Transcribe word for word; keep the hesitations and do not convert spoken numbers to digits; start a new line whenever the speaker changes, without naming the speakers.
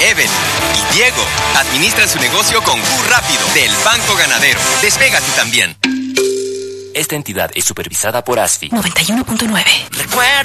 Evelyn y Diego administran su negocio con Q Rápido del Banco Ganadero. Despega tú también.
Esta entidad es supervisada por A S F I.
noventa y uno punto nueve.
Recuerda